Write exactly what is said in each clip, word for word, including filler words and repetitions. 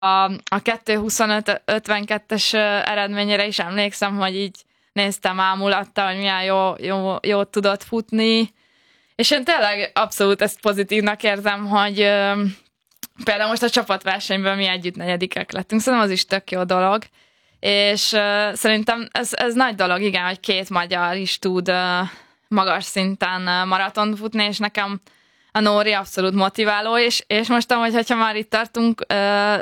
a kettő huszonöt ötvenkettes eredményére is emlékszem, hogy így néztem ámulatta, hogy milyen jó, jó, jót tudott futni, és én tényleg abszolút ezt pozitívnak érzem, hogy ö, például most a csapatversenyben mi együtt negyedikek lettünk, szerintem az is tök jó dolog, és ö, szerintem ez, ez nagy dolog, igen, hogy két magyar is tud ö, magas szinten ö, maratont futni, és nekem a Nóri abszolút motiváló, és, és most amúgy, hogyha már itt tartunk, ö,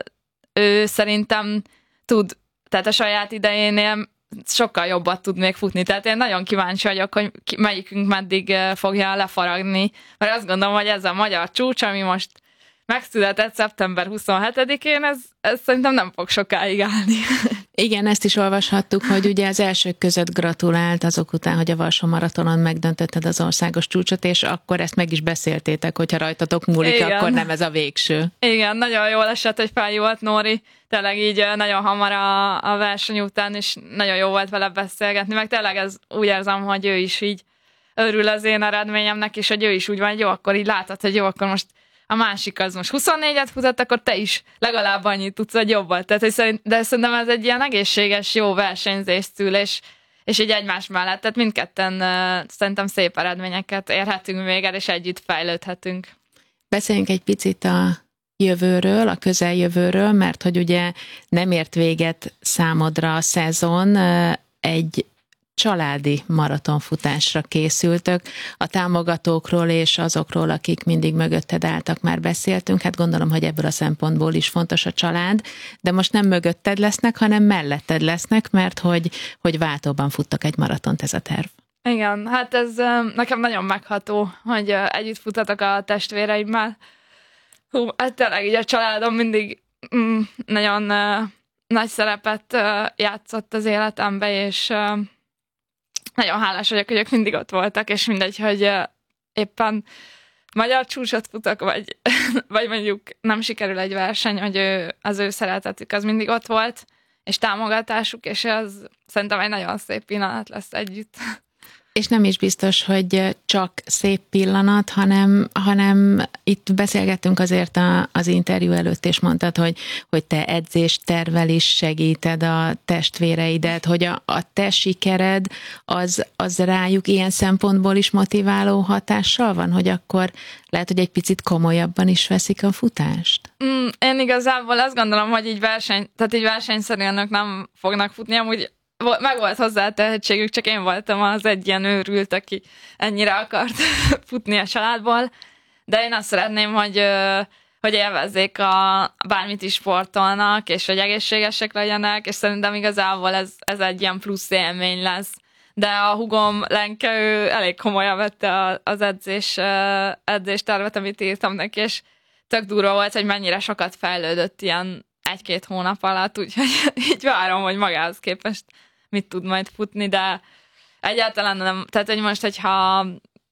ő szerintem tud, tehát a saját idejénél sokkal jobbat tud még futni. Tehát én nagyon kíváncsi vagyok, hogy melyikünk meddig fogja lefaragni. Mert azt gondolom, hogy ez a magyar csúcs, ami most megszületett szeptember huszonhetedikén, ez, ez szerintem nem fog sokáig állni. Igen, ezt is olvashattuk, hogy ugye az elsők között gratulált azok után, hogy a Varsó maratonon megdöntötted az országos csúcsot, és akkor ezt meg is beszéltétek, hogyha rajtatok múlik, igen, akkor nem ez a végső. Igen, nagyon jól esett, hogy felhívott Nóri, tényleg így nagyon hamar a, a verseny után, és nagyon jó volt vele beszélgetni, meg tényleg ez úgy érzem, hogy ő is így örül az én eredményemnek, és hogy ő is úgy van, hogy jó, akkor így látod, hogy jó, akkor most a másik az most huszonnégyet futott, akkor te is legalább annyit tudsz, hogy jobbat. Tehát, hogy szerint, de szerintem ez egy ilyen egészséges, jó versenyzés szül, és, és így egymás mellett. Tehát mindketten uh, szerintem szép eredményeket érhetünk még el, és együtt fejlődhetünk. Beszéljünk egy picit a jövőről, a közeljövőről, mert hogy ugye nem ért véget számodra a szezon, egy családi maratonfutásra készültök. A támogatókról és azokról, akik mindig mögötted álltak, már beszéltünk. Hát gondolom, hogy ebből a szempontból is fontos a család, de most nem mögötted lesznek, hanem melletted lesznek, mert hogy, hogy váltóban futtak egy maratont, ez a terv. Igen, hát ez nekem nagyon megható, hogy együtt futatok a testvéreimmel. Hú, hát tényleg így a családom mindig mm, nagyon uh, nagy szerepet uh, játszott az életembe, és uh, nagyon hálás vagyok, hogy ők mindig ott voltak, és mindegy, hogy uh, éppen magyar csúcsot futok, vagy, vagy mondjuk nem sikerül egy verseny, hogy ő, az ő szeretetük az mindig ott volt, és támogatásuk, és ez szerintem egy nagyon szép pillanat lesz együtt. És nem is biztos, hogy csak szép pillanat, hanem, hanem itt beszélgettünk azért a, az interjú előtt, és mondtad, hogy, hogy te edzéstervel is segíted a testvéreidet, hogy a, a te sikered az, az rájuk ilyen szempontból is motiváló hatással van, hogy akkor lehet, hogy egy picit komolyabban is veszik a futást? Mm, én igazából azt gondolom, hogy így verseny, tehát így versenyszerűen ők nem fognak futni, amúgy meg volt hozzá a tehetségük, csak én voltam az egy ilyen őrült, aki ennyire akart futni a családból, de én azt szeretném, hogy, hogy élvezzék a, bármit is sportolnak, és hogy egészségesek legyenek, és szerintem igazából ez, ez egy ilyen plusz élmény lesz. De a hugom Lenke, ő elég komolyan vette az edzés, edzéstervet, amit írtam neki, és tök durva volt, hogy mennyire sokat fejlődött ilyen egy-két hónap alatt, úgyhogy így várom, hogy magához képest mit tud majd futni, de egyáltalán nem, tehát hogy most, hogyha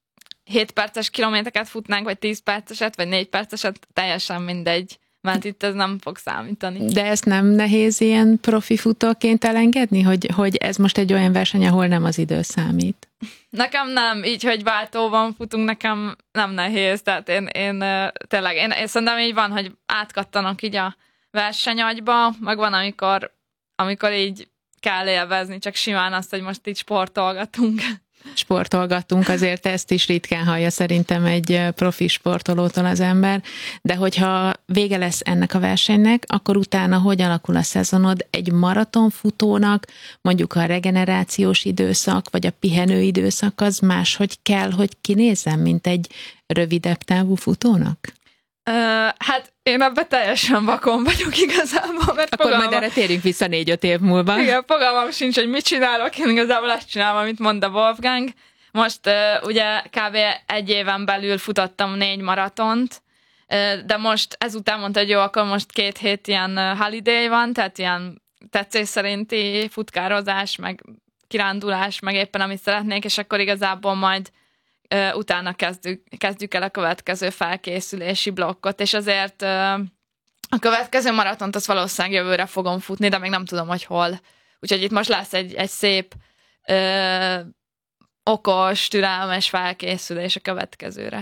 hét perces kilométereket futnánk, vagy tíz perceset, vagy négy perceset, teljesen mindegy, mert itt ez nem fog számítani. De ezt nem nehéz ilyen profi futóként elengedni, hogy, hogy ez most egy olyan verseny, ahol nem az idő számít? Nekem nem, így, hogy váltóban futunk, nekem nem nehéz, tehát én, én tényleg, én, én szerintem így van, hogy átkattanak így a versenyagyba, meg van, amikor, amikor így kell élvezni, csak simán azt, hogy most itt sportolgatunk. Sportolgatunk, azért ezt is ritkán hallja szerintem egy profi sportolótól az ember, de hogyha vége lesz ennek a versenynek, akkor utána hogy alakul a szezonod? Egy maratonfutónak mondjuk a regenerációs időszak, vagy a pihenő időszak az máshogy kell, hogy kinézzen, mint egy rövidebb távú futónak? Uh, hát én ebben teljesen vakon vagyok igazából. Mert Akkor fogalma... majd erre térjünk vissza négy-öt év múlva. Igen, fogalmam sincs, hogy mit csinálok, én igazából azt csinálom, amit mond a Wolfgang. Most uh, ugye kb. Egy éven belül futottam négy maratont, uh, de most ezután mondta, hogy jó, akkor most két hét ilyen uh, holiday van, tehát ilyen tetszés szerinti futkározás, meg kirándulás, meg éppen amit szeretnék, és akkor igazából majd Uh, utána kezdjük, kezdjük el a következő felkészülési blokkot, és azért uh, a következő maratont azt valószínűleg jövőre fogom futni, de még nem tudom, hogy hol. Úgyhogy itt most lesz egy, egy szép uh, okos, türelmes felkészülés a következőre.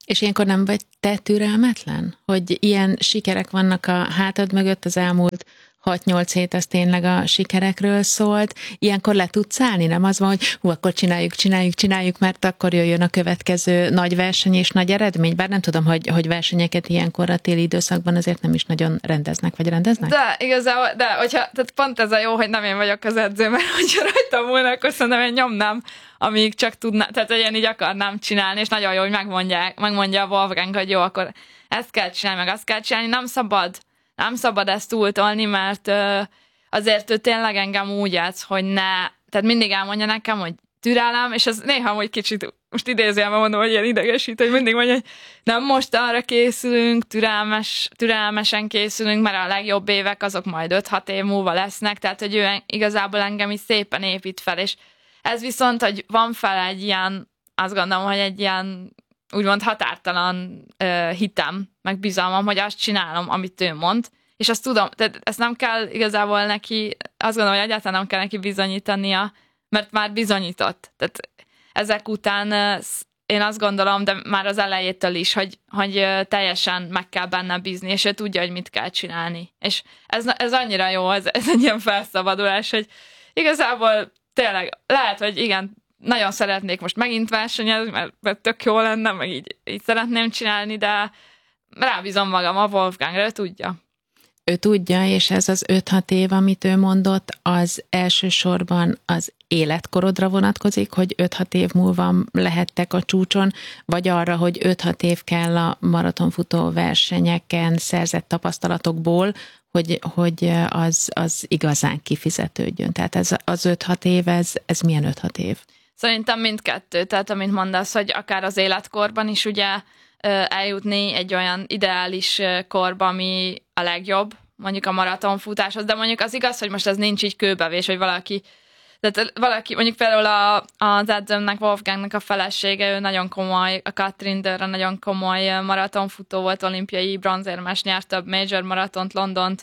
És ilyenkor nem vagy te türelmetlen? Hogy ilyen sikerek vannak a hátad mögött, az elmúlt hat-nyolc hét az tényleg a sikerekről szólt. Ilyenkor le tudsz állni, nem az van, hogy hú, akkor csináljuk, csináljuk, csináljuk, mert akkor jöjjön a következő nagy verseny és nagy eredmény. Bár nem tudom, hogy, hogy versenyeket ilyenkor a téli időszakban azért nem is nagyon rendeznek, vagy rendeznek? De igazából, de hogyha, tehát pont ez a jó, hogy nem én vagyok az edző, mert hogyha rajtam volna, akkor szerintem én nyomnám, amíg csak tudná, tehát hogy én így akarnám csinálni, és nagyon jó, hogy megmondják, megmondja a Wolfgang, hogy jó, akkor ezt kell csinálni, meg azt kell csinálni, nem szabad Nem szabad ezt túltolni, mert uh, azért ő tényleg engem úgy játsz, hogy ne, tehát mindig elmondja nekem, hogy türelem, és ez néha hogy kicsit, most idézőjelben mondom, hogy ilyen idegesít, hogy mindig mondja, hogy nem most arra készülünk, türelmes, türelmesen készülünk, mert a legjobb évek azok majd öt-hat év múlva lesznek, tehát hogy ő igazából engem is szépen épít fel, és ez viszont, hogy van fel egy ilyen, azt gondolom, hogy egy ilyen úgymond határtalan uh, hitem, meg bizalmam, hogy azt csinálom, amit ő mond, és azt tudom, tehát ezt nem kell igazából neki, azt gondolom, hogy egyáltalán nem kell neki bizonyítania, mert már bizonyított. Tehát ezek után uh, én azt gondolom, de már az elejétől is, hogy, hogy uh, teljesen meg kell benne bízni, és ő tudja, hogy mit kell csinálni. És ez, ez annyira jó, ez, ez egy ilyen felszabadulás, hogy igazából tényleg lehet, hogy igen, nagyon szeretnék most megint versenyezni, mert, mert tök jó lenne, meg így, így szeretném csinálni, de rábízom magam a Wolfgangra, ő tudja. Ő tudja, és ez az öt-hat év, amit ő mondott, az elsősorban az életkorodra vonatkozik, hogy öt-hat év múlva lehettek a csúcson, vagy arra, hogy öt-hat év kell a maratonfutó versenyeken szerzett tapasztalatokból, hogy, hogy az, az igazán kifizetődjön. Tehát ez az öt-hat év, ez, ez milyen öt-hat év? Szerintem mindkettő, tehát amit mondasz, hogy akár az életkorban is ugye eljutni egy olyan ideális korba, ami a legjobb, mondjuk a maratonfutáshoz, de mondjuk az igaz, hogy most ez nincs így kőbevés, hogy valaki, tehát valaki, mondjuk például a, az edzőmnek, Wolfgangnak a felesége, ő nagyon komoly, a Katrin Dörr nagyon komoly maratonfutó volt, olimpiai bronzérmes, nyert több major maratont, Londont,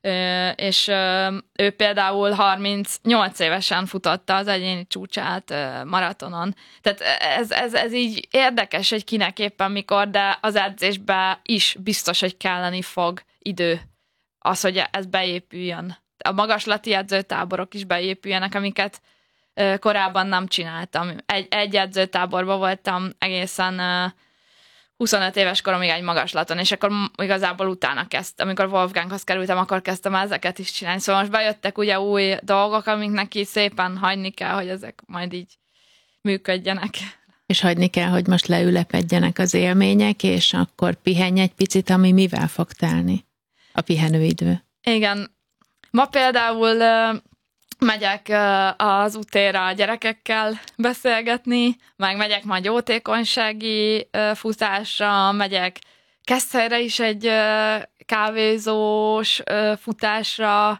és ő például harmincnyolc évesen futotta az egyéni csúcsát maratonon. Tehát ez, ez, ez így érdekes, hogy kinek éppen mikor, de az edzésben is biztos, hogy kelleni fog idő az, hogy ez beépüljön. A magaslati edzőtáborok is beépüljenek, amiket korábban nem csináltam. Egy, egy edzőtáborban voltam egészen huszonöt éves koromig egy magaslaton, és akkor igazából utána kezdtem, amikor Wolfganghoz kerültem, akkor kezdtem ezeket is csinálni. Szóval most bejöttek ugye új dolgok, amik neki szépen hagyni kell, hogy ezek majd így működjenek. És hagyni kell, hogy most leülepedjenek az élmények, és akkor pihenj egy picit, ami mivel fog telni? A pihenőidő. Igen. Ma például megyek az útérre a gyerekekkel beszélgetni, meg megyek majd jótékonysági futásra, megyek Keszthelyre is egy kávézós futásra,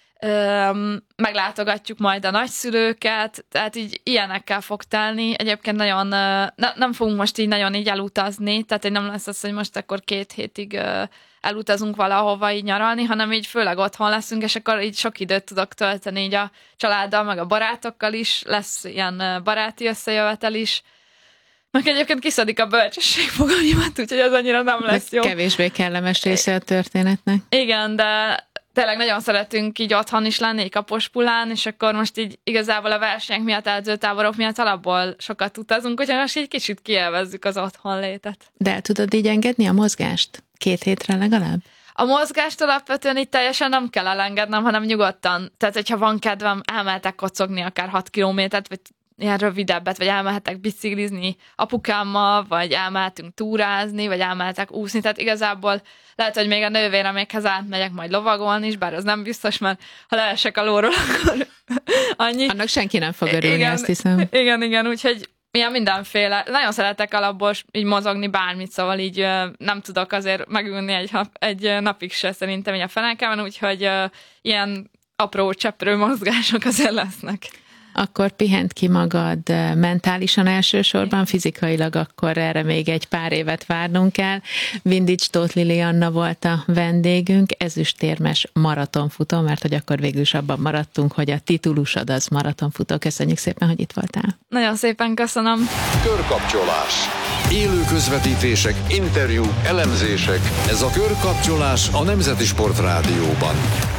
meglátogatjuk majd a nagyszülőket, tehát így ilyenekkel fog telni. Egyébként nagyon, ne, nem fogunk most így nagyon így elutazni, tehát hogy nem lesz az, hogy most akkor két hétig elutazunk valahova így nyaralni, hanem így főleg otthon leszünk, és akkor így sok időt tudok tölteni így a családdal, meg a barátokkal is, lesz ilyen baráti összejövetel is. Meg egyébként kiszadik a bölcsesség fogalmimat, úgyhogy az annyira nem lesz de jó. Kevésbé kellemes része a történetnek. Igen, de tényleg nagyon szeretünk így otthon is lenni, egy Kapospulán, és akkor most így igazából a versenyek miatt, edzőtáborok miatt alapból sokat utazunk, úgyhogy most így kicsit kielvezzük az otthonlétet. De el tudod így engedni a mozgást? Két hétre legalább? A mozgást alapvetően itt teljesen nem kell elengednem, hanem nyugodtan. Tehát, hogyha van kedvem, elmehetek kocogni akár hat kilométert, vagy ilyen rövidebbet, vagy elmehetek biciklizni apukámmal, vagy elmehetünk túrázni, vagy elmehetek úszni. Tehát igazából lehet, hogy még a nővéremékhez átmegyek majd lovagolni is, bár az nem biztos, mert ha leesek a lóról, akkor annyi. Annak senki nem fog örülni, igen, azt hiszem. Igen, igen, úgyhogy ilyen mindenféle. Nagyon szeretek alapból így mozogni bármit, szóval így nem tudok azért megülni egy, egy napig se szerintem így a fenekemen, úgyhogy ilyen apró cseprő mozgások azért lesznek. Akkor pihent ki magad mentálisan elsősorban, fizikailag akkor erre még egy pár évet várnunk kell. Vindics Tóth Lilianna volt a vendégünk, ezüstérmes maratonfutó, mert hogy akkor végül is abban maradtunk, hogy a titulusod az maratonfutó. Köszönjük szépen, hogy itt voltál. Nagyon szépen köszönöm. Körkapcsolás. Élő közvetítések, interjúk, elemzések. Ez a Körkapcsolás a Nemzeti Sport Rádióban.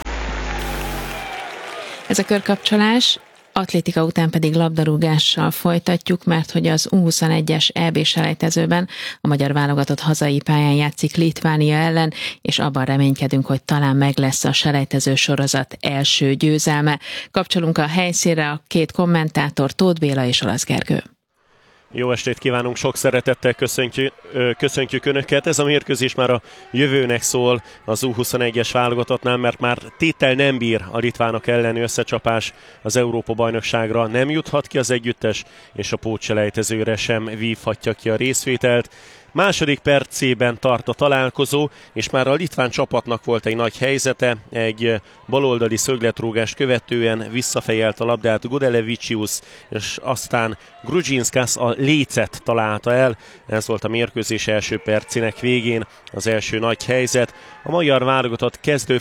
Ez a Körkapcsolás, atlétika után pedig labdarúgással folytatjuk, mert hogy az U huszonegyes é bé-selejtezőben a magyar válogatott hazai pályán játszik Litvánia ellen, és abban reménykedünk, hogy talán meg lesz a selejtező sorozat első győzelme. Kapcsolunk a helyszínre a két kommentátor, Tóth Béla és Olasz Gergő. Jó estét kívánunk, sok szeretettel köszöntjük, köszöntjük Önöket. Ez a mérkőzés már a jövőnek szól az U huszonegyes válogatottnál, mert már téttel nem bír a litvánok elleni összecsapás. Az Európa-bajnokságra nem juthat ki az együttes, és a pótselejtezőre sem vívhatja ki a részvételt. Második percében tart a találkozó, és már a litván csapatnak volt egy nagy helyzete. Egy baloldali szögletrúgást követően visszafejelt a labdát Gudelevicius, és aztán Grudzinskás a lécet találta el. Ez volt a mérkőzés első percének végén az első nagy helyzet. A magyar válogatott kezdő,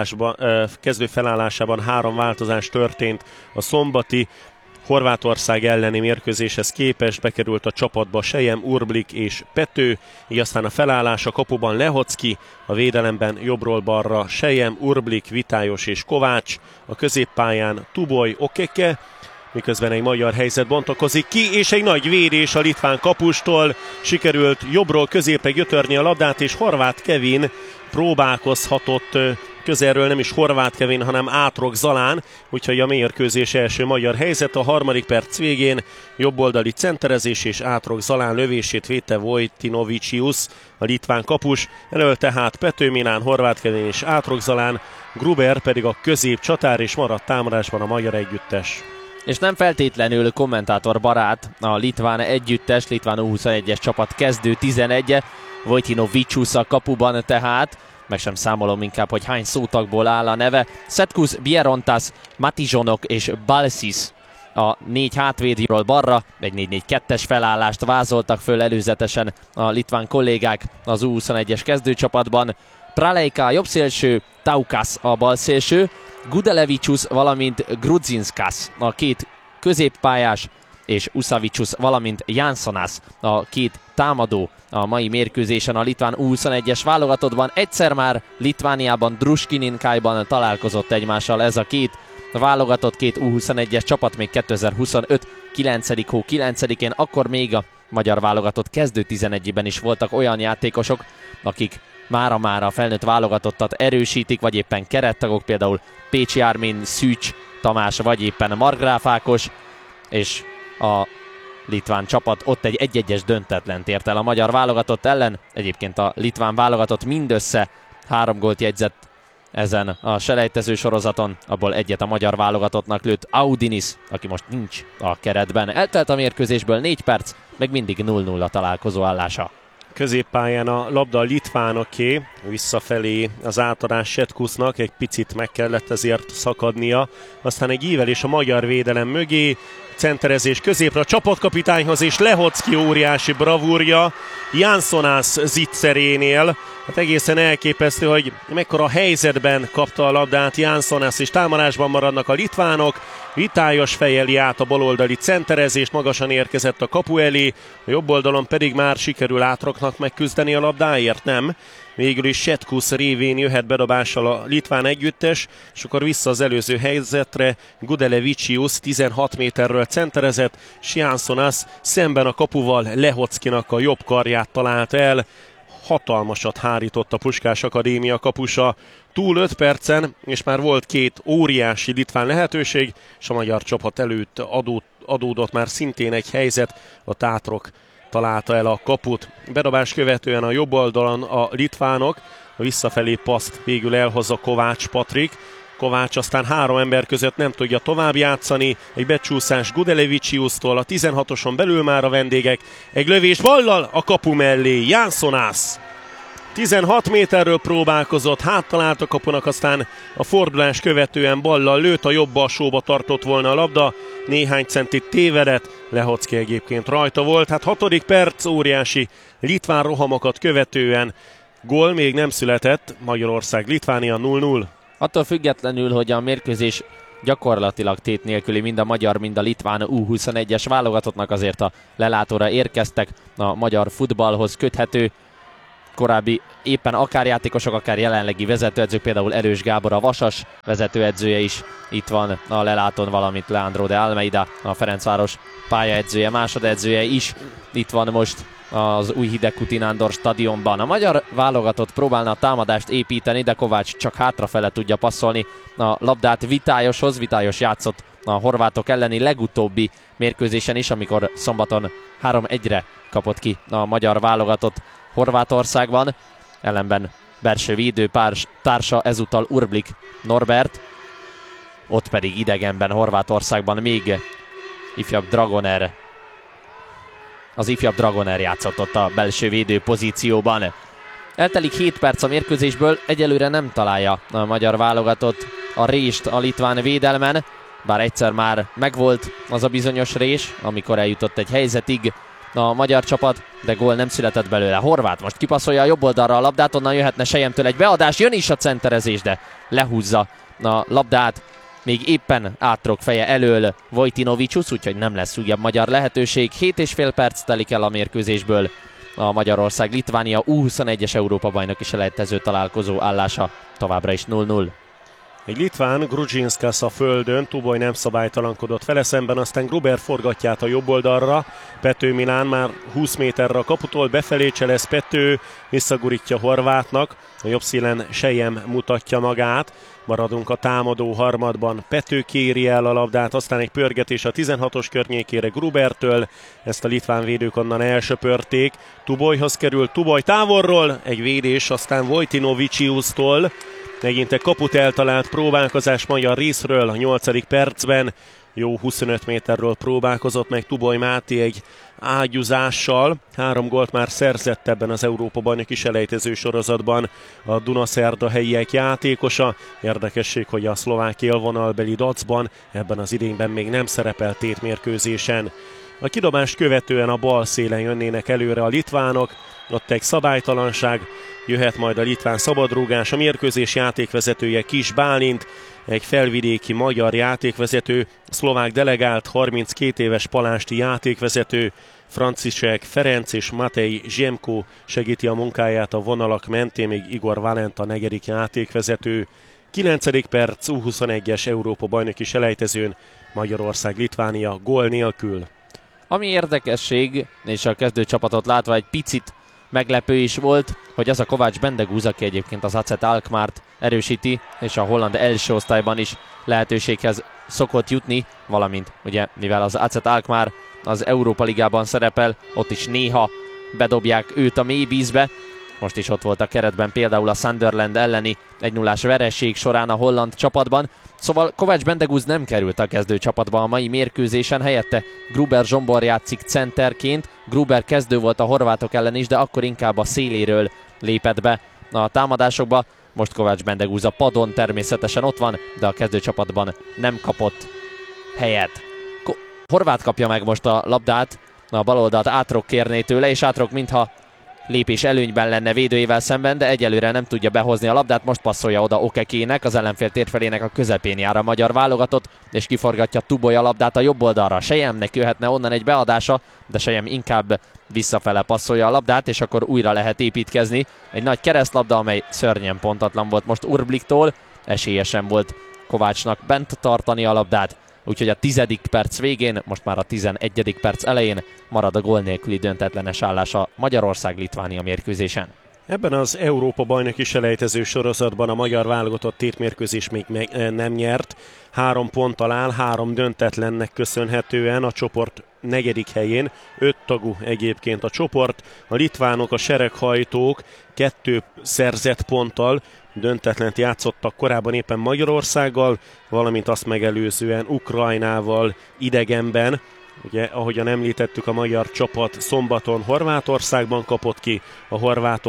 kezdő felállásában három változás történt. A szombati Horvátország elleni mérkőzéshez képest bekerült a csapatba Sejem, Urblik és Pető, így aztán a felállás a kapuban Lehocki, a védelemben jobbról balra Sejem, Urblik, Vitályos és Kovács, a középpályán Tuboly, Okeke, miközben egy magyar helyzet bontakozik ki, és egy nagy védés a litván kapustól. Sikerült jobbról középre gyötörni a labdát, és Horváth Kevin próbálkozhatott közelről, nem is Horváth Kevin, hanem Átrok Zalán, úgyhogy a mérkőzés első magyar helyzet. A harmadik perc végén jobboldali centerezés és Átrok Zalán lövését védte Vojtinovicius, a litván kapus. Elől tehát Pető Milán, Horváth Kevin és Átrok Zalán, Gruber pedig a közép csatár, és maradt támadásban a magyar együttes. És nem feltétlenül kommentátor barát a litván együttes, litván U huszonegyes csapat kezdő tizenegye, Vojtinovicius a kapuban tehát, meg sem számolom inkább, hogy hány szótagból áll a neve. Setkus, Bierontas, Matizsonok és Balsis a négy hátvédről balra, egy négy négy kettes felállást vázoltak föl előzetesen a litván kollégák az U huszonegyes kezdőcsapatban. Pralejka a jobbszélső, Taukas a balszélső, Gudelevicius, valamint Grudzinskás a két középpályás, és Usavicius, valamint Janssonas a két támadó a mai mérkőzésen a litván U huszonegyes válogatottban. Egyszer már Litvániában, Druskininkájban találkozott egymással ez a két válogatott, két U huszonegyes csapat még kétezer-huszonöt kilencedik hó kilencedikén, akkor még a magyar válogatott kezdő tizenegyében is voltak olyan játékosok, akik mára-mára a felnőtt válogatottat erősítik, vagy éppen kerettagok, például Pécsi Ármin, Szűcs Tamás, vagy éppen Markgraf Ákos, és a litván csapat ott egy egy-egyes döntetlent ért el a magyar válogatott ellen. Egyébként a litván válogatott mindössze három gólt jegyzett ezen a selejtező sorozaton, abból egyet a magyar válogatottnak lőtt Audinis, aki most nincs a keretben. Eltelt a mérkőzésből négy perc, meg mindig nulla nulla találkozó állása. Középpályán a labda a litvánoké, visszafelé az átadás Setkusnak, egy picit meg kellett ezért szakadnia, aztán egy ívelés a magyar védelem mögé, centerezés középre a csapatkapitányhoz, és Lehocki óriási bravúrja Janssonas zicserénél. Hát egészen elképesztő, hogy mekkora helyzetben kapta a labdát Janssonas, és támadásban maradnak a litvánok. Vitályos fejeli át a baloldali centerezést, magasan érkezett a kapu elé, a jobb oldalon pedig már sikerül Átroknak megküzdeni a labdáért, nem? Végül is Setkus révén jöhet bedobással a litván együttes, és akkor vissza az előző helyzetre. Gudelevicius tizenhat méterről centerezett, és Janssonas szemben a kapuval Lehockinak a jobb karját talált el. Hatalmasat hárított a Puskás Akadémia kapusa. Túl öt percen, és már volt két óriási litván lehetőség, és a magyar csapat előtt adó, adódott már szintén egy helyzet, a Tátrok találta el a kaput. Bedobás követően a jobb oldalon a litvánok, a visszafelé paszt végül elhozza Kovács Patrik. Kovács aztán három ember között nem tudja tovább játszani, egy becsúszás Gudeleviciustól, a tizenhatoson belül már a vendégek, egy lövés ballal a kapu mellé, Janssonas. tizenhat méterről próbálkozott, háttalált a kapunak, aztán a fordulás követően ballal lőtt, a jobb alsóba tartott volna a labda, néhány centit tévedett, Lehocki egyébként rajta volt. Hát hatodik perc, óriási litván rohamokat követően gól még nem született, Magyarország-Litvánia nulla nulla. Attól függetlenül, hogy a mérkőzés gyakorlatilag tét nélküli, mind a magyar, mind a litván U huszonegyes válogatottnak azért a lelátóra érkeztek a magyar futballhoz köthető korábbi éppen akár játékosok, akár jelenlegi vezetőedzők, például Erős Gábor, a Vasas vezetőedzője is itt van a lelátón, valamint Leandro de Almeida, a Ferencváros pályaedzője, másodedzője is itt van most az új Hidegkuti Nándor stadionban. A magyar válogatott próbálna a támadást építeni, de Kovács csak hátrafele tudja passzolni a labdát Vitályoshoz. Vitályos játszott a horvátok elleni legutóbbi mérkőzésen is, amikor szombaton három egyre kapott ki a magyar válogatott Horvátországban. Ellenben belső védő társa ezúttal Urblik Norbert, ott pedig idegenben Horvátországban még ifjabb Dragoner. Az ifjabb Dragoner játszott ott a belső védő pozícióban. Eltelik hét perc a mérkőzésből, egyelőre nem találja a magyar válogatott a rést a litván védelmen, bár egyszer már megvolt az a bizonyos rés, amikor eljutott egy helyzetig a magyar csapat, de gól nem született belőle. Horváth most kipasszolja a jobb oldalra a labdát, onnan jöhetne Selyemtől egy beadás, jön is a centerezés, de lehúzza a labdát. Még éppen átrok feje elől Vojtinovicius, úgyhogy nem lesz újabb magyar lehetőség. hét és fél perc telik el a mérkőzésből. A Magyarország-Litvánia U huszonegyes Európa-bajnoki selejtező találkozó állása továbbra is nulla nulla. Egy litván Grudzinszkas a földön, Tuboj nem szabálytalankodott vele szemben, aztán Gruber forgatját a jobb oldalra, Pető Milán már húsz méterre a kaputól, befelé cselez Pető, visszagurítja Horvátnak, a jobb szílen Selyem mutatja magát, maradunk a támadó harmadban, Pető kéri el a labdát, aztán egy pörgetés a tizenhatos környékére Grubertől, ezt a litván védők onnan elsöpörték, Tubojhoz kerül, Tuboj távolról, egy védés, aztán Vojtinoviciustól, megint egy kaput eltalált próbálkozás magyar részről a nyolcadik percben. Jó huszonöt méterről próbálkozott meg Tuboj Máté egy ágyúzással. Három gólt már szerzett ebben az Európa-bajnoki selejtező sorozatban a Dunaszerda helyiek játékosa. Érdekesség, hogy a szlovák élvonalbeli Dacban ebben az idényben még nem szerepelt tétmérkőzésen. A kidobást követően a bal szélen jönnének előre a litvánok, ott egy szabálytalanság, jöhet majd a litván szabadrúgás, a mérkőzés játékvezetője Kis Bálint, egy felvidéki magyar játékvezető, szlovák delegált, harminckét éves palásti játékvezető, Franciszek Ferenc és Matej Zsemko segíti a munkáját a vonalak mentén, még Igor Valenta negyedik játékvezető. kilencedik perc, U huszonegyes Európa-bajnoki selejtezőn Magyarország-Litvánia gól nélkül. Ami érdekesség, és a kezdőcsapatot látva egy picit meglepő is volt, hogy az a Kovács Bendegúz, aki egyébként az á cé é Alkmaart erősíti, és a holland első osztályban is lehetőséghez szokott jutni, valamint ugye mivel az á cé é Alkmaar az Európa Ligában szerepel, ott is néha bedobják őt a mély vízbe. Most is ott volt a keretben például a Sunderland elleni egy nullás vereség során a holland csapatban. Szóval Kovács Bendegúz nem került a kezdő csapatba a mai mérkőzésen, helyette Gruber Zsombor játszik centerként. Gruber kezdő volt a horvátok ellen is, de akkor inkább a széléről lépett be a támadásokba. Most Kovács Bendegúz a padon természetesen ott van, de a kezdő csapatban nem kapott helyet. Ko- Horvát kapja meg most a labdát, a baloldalt Átrok kérné tőle, és Átrok mintha lépés előnyben lenne védőjével szemben, de egyelőre nem tudja behozni a labdát, most passzolja oda Okekének, az ellenfél térfelének a közepén jár a magyar válogatott, és kiforgatja Tuboj a labdát a jobb oldalra. Selyemnek jöhetne onnan egy beadása, de Selyem inkább visszafele passzolja a labdát, és akkor újra lehet építkezni. Egy nagy keresztlabda, amely szörnyen pontatlan volt most Urbliktól, esélyesen volt Kovácsnak bent tartani a labdát, úgyhogy a tizedik perc végén, most már a tizenegyedik perc elején marad a gól nélküli döntetlenes állása Magyarország-Litvánia mérkőzésen. Ebben az Európa-bajnoki selejtező sorozatban a magyar válogatott tétmérkőzés még meg, nem nyert. Három ponttal áll, három döntetlennek köszönhetően a csoport negyedik helyén. Öt tagú egyébként a csoport. A litvánok, a sereghajtók kettő szerzett ponttal döntetlent játszottak korábban éppen Magyarországgal, valamint azt megelőzően Ukrajnával idegenben. Ugye, ahogyan említettük, a magyar csapat szombaton Horvátországban kapott ki, a horvátok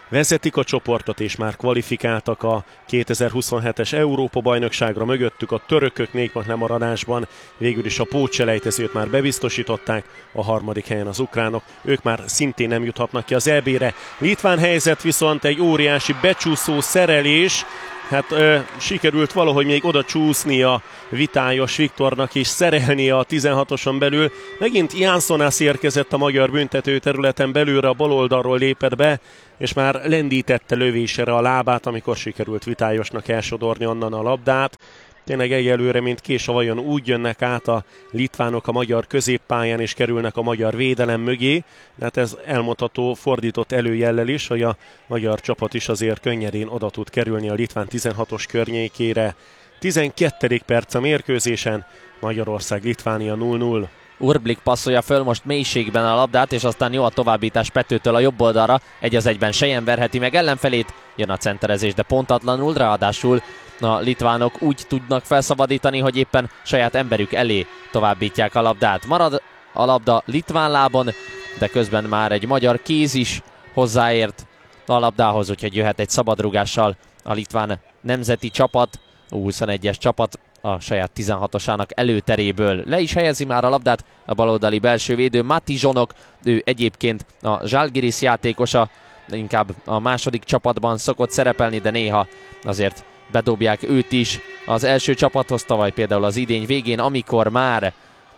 vezetik a csoportot és már kvalifikáltak a kétezer-huszonhetes Európa-bajnokságra, mögöttük a törökök négy lemaradásban, végül is a pótselejtezőt már bebiztosították, a harmadik helyen az ukránok, ők már szintén nem juthatnak ki az é bé-re. Litván helyzet viszont egy óriási becsúszó szerelés, hát ö, sikerült valahogy még oda csúszni a Vitályos Viktornak és szerelnie a tizenhatoson belül. Megint Janssonász érkezett a magyar büntető területen belülre, a baloldalról lépett be, és már lendítette lövésre a lábát, amikor sikerült Vitályosnak elsodorni onnan a labdát. Tényleg egyelőre, mint kés a vajon, úgy jönnek át a litvánok a magyar középpályán és kerülnek a magyar védelem mögé. De hát ez elmondható fordított előjellel is, hogy a magyar csapat is azért könnyedén oda tud kerülni a litván tizenhatos környékére. tizenkettedik perc a mérkőzésen, Magyarország-Litvánia null null. Urblik passzolja föl most mélységben a labdát, és aztán jó a továbbítás Petőtől a jobb oldalra. Egy az egyben Sejen verheti meg ellenfelét, jön a centerezés, de pontatlanul, ráadásul a litvánok úgy tudnak felszabadítani, hogy éppen saját emberük elé továbbítják a labdát. Marad a labda litván lábon, de közben már egy magyar kéz is hozzáért a labdához, úgyhogy jöhet egy szabadrugással a litván nemzeti csapat, U huszonegyes csapat a saját tizenhatosának előteréből. Le is helyezi már a labdát a baloldali belső védő Mati Zsonok, ő egyébként a Žalgiris játékosa, inkább a második csapatban szokott szerepelni, de néha azért bedobják őt is az első csapathoz, tavaly például az idény végén, amikor már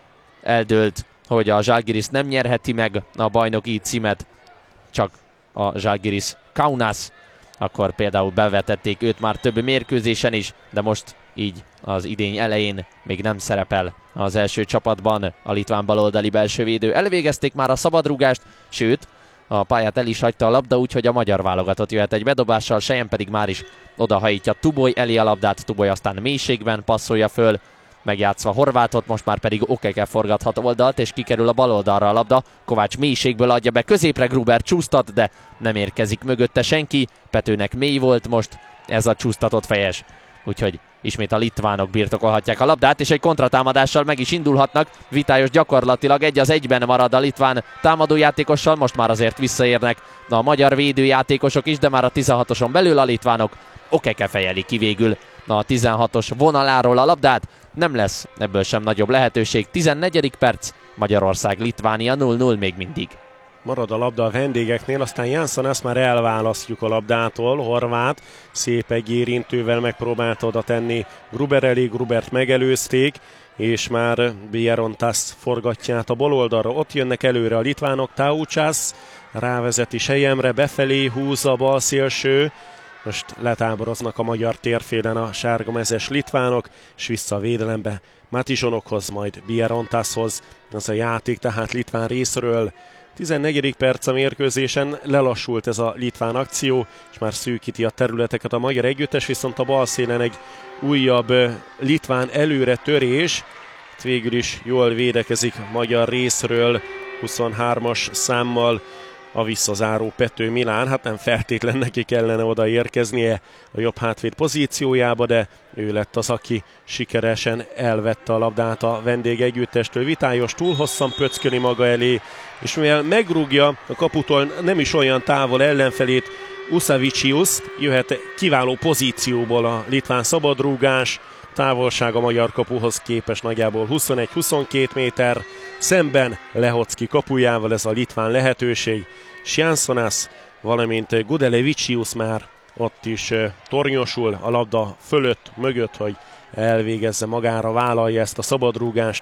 eldőlt, hogy a Žalgiris nem nyerheti meg a bajnoki címet, csak a Žalgiris Kaunas, akkor például bevetették őt már több mérkőzésen is, de most így az idény elején még nem szerepel az első csapatban a litván baloldali belső védő. Elvégezték már a szabadrúgást, sőt, a pályát el is hagyta a labda, úgyhogy a magyar válogatott jöhet egy bedobással, Sejen pedig már is odahajítja Tuboly elé a labdát, Tuboly aztán mélységben passzolja föl, megjátszva Horvátot, most már pedig Okeke forgathat oldalt, és kikerül a bal oldalra a labda. Kovács mélységből adja be középre, Gruber csúsztat, de nem érkezik mögötte senki. Petőnek mély volt most ez a csúsztatott fejes, úgyhogy ismét a litvánok birtokolhatják a labdát, és egy kontratámadással meg is indulhatnak. Vitályos gyakorlatilag egy az egyben marad a litván támadójátékossal, most már azért visszaérnek a magyar védőjátékosok is, de már a tizenhatoson belül a litvánok. Okeke fejeli ki végül a tizenhatos vonaláról a labdát, nem lesz ebből sem nagyobb lehetőség. tizennegyedik perc, Magyarország-Litvánia null null még mindig. Marad a labda a vendégeknél, aztán Jansson ezt már elválasztjuk a labdától. Horvát szép egy érintővel megpróbálta oda tenni Gruber elé, Grubert megelőzték, és már Bierontas forgatja át a bal oldalra. Ott jönnek előre a litvánok, Taucsász rávezeti Sejemre, befelé húzza a bal szélső. Most letáboroznak a magyar térfélen a sárgamezes litvánok, és vissza a védelembe Mati Zsonokhoz, majd Bierontashoz. Ez a játék tehát litván részről. tizennegyedik perc a mérkőzésen, lelassult ez a litván akció, és már szűkíti a területeket a magyar együttes, viszont a bal szélen egy újabb litván előre törés. Itt végül is jól védekezik magyar részről, huszonhármas számmal a visszazáró Pető Milán. Hát nem feltétlen neki kellene odaérkeznie a jobb hátvéd pozíciójába, de ő lett az, aki sikeresen elvette a labdát a vendég együttestől. Vitályos túl hosszan pöcköli maga elé, és mivel megrúgja a kaputól nem is olyan távol ellenfelét, Usavicius, jöhet kiváló pozícióból a litván szabadrúgás, távolság a magyar kapuhoz képest nagyjából huszonegy-huszonkét méter, szemben Lehocki kapujával ez a litván lehetőség. Janssonász, valamint Gudelevicius már ott is tornyosul a labda fölött, mögött, hogy elvégezze, magára vállalja ezt a szabadrúgást.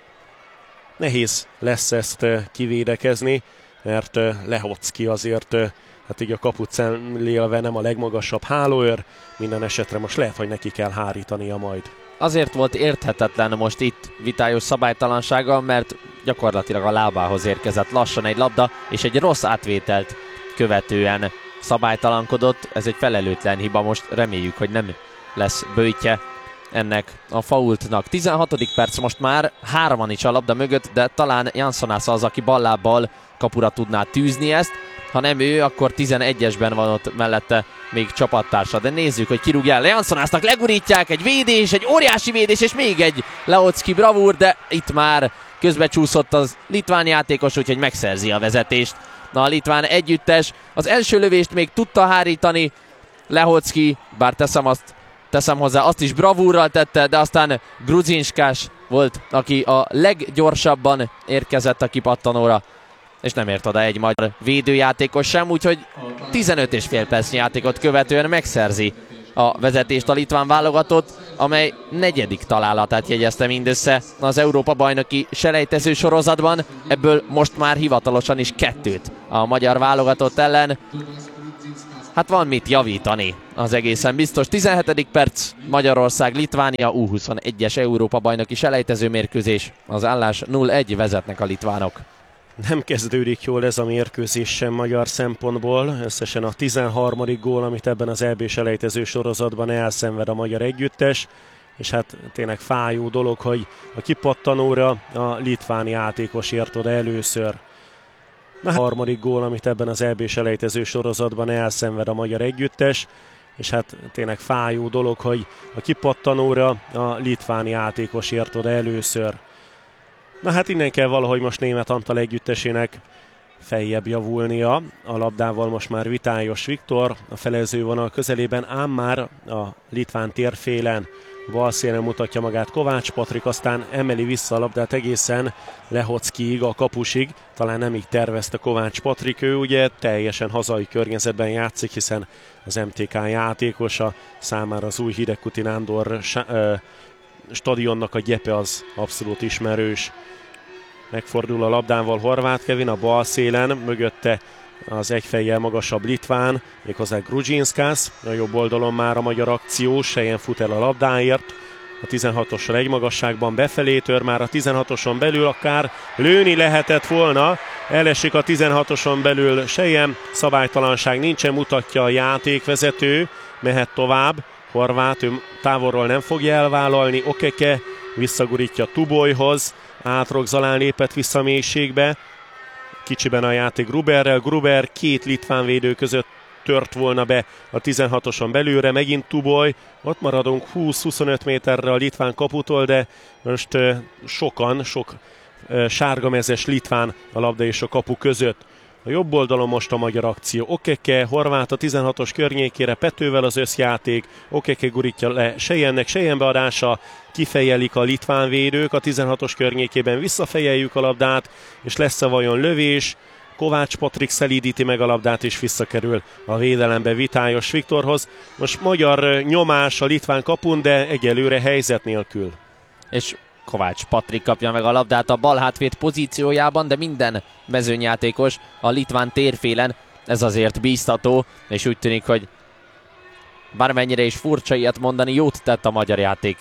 Nehéz lesz ezt kivédekezni, mert Lehocki azért, hát így a kaput szemlélve nem a legmagasabb hálóőr, minden esetre most lehet, hogy neki kell hárítania majd. Azért volt érthetetlen most itt Vitályos szabálytalansága, mert gyakorlatilag a lábához érkezett lassan egy labda, és egy rossz átvételt követően szabálytalankodott. Ez egy felelőtlen hiba, most reméljük, hogy nem lesz böjtje ennek a faultnak. tizenhatodik perc most már, hárman is a labda mögött, de talán Janssonász az, aki ballábbal kapura tudná tűzni ezt. Ha nem ő, akkor tizenegyesben van ott mellette még csapattársa. De nézzük, hogy kirúgja el. Janssonásznak legurítják, egy védés, egy óriási védés, és még egy Lehocki bravúr, de itt már közbecsúszott az litván játékos, úgyhogy megszerzi a vezetést Na, a litván együttes az első lövést még tudta hárítani Lehocki, bár teszem, azt, teszem hozzá, azt is bravúrral tette, de aztán Gruzinskás volt, aki a leggyorsabban érkezett a kipattanóra, és nem ért oda egy magyar védőjátékos sem, úgyhogy tizenöt és fél percnyi játékot követően megszerzi a vezetést a litván válogatott, amely negyedik találatát jegyezte mindössze az Európa-bajnoki selejtező sorozatban, ebből most már hivatalosan is kettőt a magyar válogatott ellen. Hát van mit javítani, az egészen biztos. tizenhetedik perc, Magyarország-Litvánia U huszonegyes Európa-bajnoki selejtező mérkőzés. Az állás nulla egy, vezetnek a litvánok. Nem kezdődik jól ez a mérkőzés sem magyar szempontból. Összesen a tizenharmadik gól, amit ebben az é bé-selejtező sorozatban elszenved a magyar együttes. És hát tényleg fájó dolog, hogy a kipattanóra a litván játékos ért oda először. A harmadik gól, amit ebben az é bé-selejtező sorozatban elszenved a magyar együttes. És hát tényleg fájó dolog, hogy a kipattanóra a litván játékos ért oda először. Na hát innen kell valahogy most Németh Antal együttesének feljebb javulnia. A labdával most már Vitályos Viktor a felezővonal közelében, ám már a litván térfélen bal szélen mutatja magát Kovács Patrik, aztán emeli vissza a labdát egészen Lehockiig, a kapusig. Talán nem így tervezte Kovács Patrik, ő ugye teljesen hazai környezetben játszik, hiszen az em té ká játékosa, számára az új Hidegkuti Nándor stadionnak a gyepe az abszolút ismerős. Megfordul a labdával Horváth Kevin a bal szélen, mögötte az egy fejjel magasabb litván, méghozzá Gruzinskás. A jobb oldalon már a magyar akció, Sejen fut el a labdáért. A tizenhatossal egy magasságban befelé tör, már a tizenhatoson belül akár lőni lehetett volna. Elesik a tizenhatoson belül Sejen, szabálytalanság nincsen, mutatja a játékvezető, mehet tovább. Horváth, ő távolról nem fogja elvállalni, Okeke visszagurítja Tubolyhoz, Átrok Zalán lépett vissza mélységbe, kicsiben a játék Gruberrel, Gruber két litván védő között tört volna be a tizenhatoson belülre, megint Tuboly, ott maradunk húsz-huszonöt méterre a litván kaputól, de most uh, sokan, sok uh, sárgamezes litván a labda és a kapu között. A jobb oldalon most a magyar akció. Okeke, Horváth a tizenhatos környékére, Petővel az összjáték, Okeke gurítja le Sejennek, Sejen beadása, kifejelik a litván védők, a tizenhatos környékében visszafejeljük a labdát, és lesz-e vajon lövés? Kovács Patrik szelídíti meg a labdát, és visszakerül a védelembe Vitályos Viktorhoz. Most magyar nyomás a litván kapun, de egyelőre helyzet nélkül. És Kovács Patrik kapja meg a labdát a bal hátvéd pozíciójában, de minden mezőnyjátékos a litván térfélen, ez azért bíztató, és úgy tűnik, hogy bármennyire is furcsa ilyet mondani, jót tett a magyar játék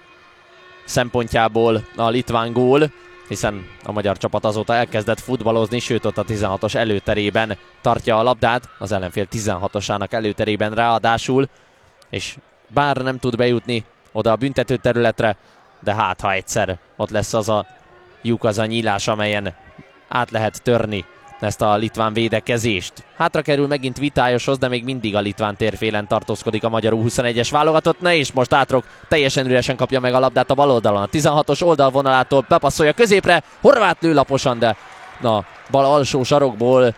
szempontjából a litván gól, hiszen a magyar csapat azóta elkezdett futballozni, sőt ott a tizenhatos előterében tartja a labdát, az ellenfél tizenhatosának előterében ráadásul, és bár nem tud bejutni oda a büntető területre, de hát ha egyszer ott lesz az a lyuk, az a nyílás, amelyen át lehet törni ezt a litván védekezést. Hátra kerül megint Vitályoshoz, de még mindig a litván térfélen tartózkodik a magyar U huszonegyes válogatott. Na és most Átrok teljesen üresen kapja meg a labdát a bal oldalon. A tizenhatos oldalvonalától bepasszolja középre, Horváth lő laposan, de na, bal alsó sarokból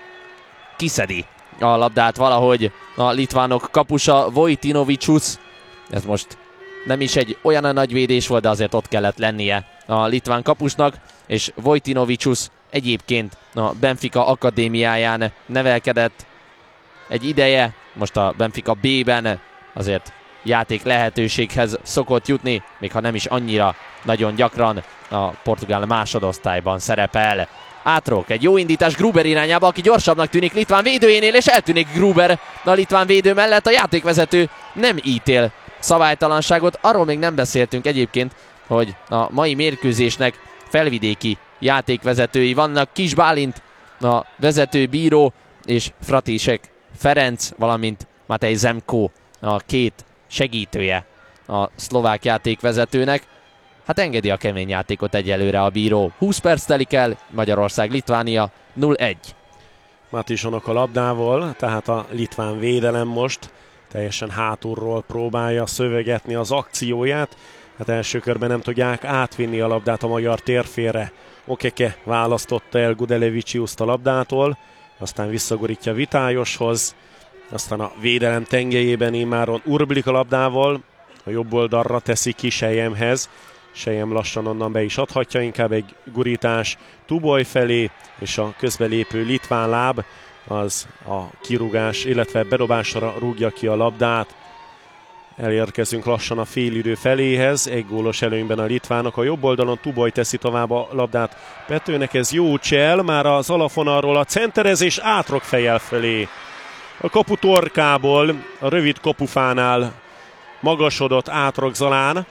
kiszedi a labdát valahogy a litvánok kapusa Vojtinovičius. Ez most nem is egy olyan nagy védés volt, de azért ott kellett lennie a litván kapusnak, és Vojtinovičius egyébként a Benfica akadémiáján nevelkedett egy ideje, most a Benfica B-ben azért játék lehetőséghez szokott jutni, még ha nem is annyira nagyon gyakran a portugál másodosztályban szerepel. Átrok, egy jó indítás Gruber irányába, aki gyorsabbnak tűnik litván védőjénél, és eltűnik Gruber a litván védő mellett. A játékvezető nem ítél szabálytalanságot. Arról még nem beszéltünk egyébként, hogy a mai mérkőzésnek felvidéki játékvezetői vannak. Kis Bálint a vezetőbíró, és Fratisek Ferenc, valamint Matej Zemko a két segítője a szlovák játékvezetőnek. Hát engedi a kemény játékot egyelőre a bíró. húsz perc telik el, Magyarország-Litvánia nulla egy. Matisonok a labdával, tehát a litván védelem most teljesen hátulról próbálja szövegetni az akcióját. Hát első körben nem tudják átvinni a labdát a magyar térfélre. Okeke választotta el Gudeleviciuszt a labdától. aztán visszagurítja Vitályoshoz, aztán a védelem tengelyében immáron Urblik a labdával, a jobb oldalra teszi ki Selyemhez, Selyem lassan onnan be is adhatja, inkább egy gurítás Tuboly felé, és a közbelépő litván láb az a kirúgás, illetve bedobásra rúgja ki a labdát. Elérkezünk lassan a félidő feléhez, egy gólos előnyben a litvánok, a jobb oldalon Tuboly teszi tovább a labdát Petőnek, ez jó csel, már az alapvonalról a centerezés, átrok fejjel felé. A kapu torkából, a rövid kapufánál magasodott Átrok Zalán,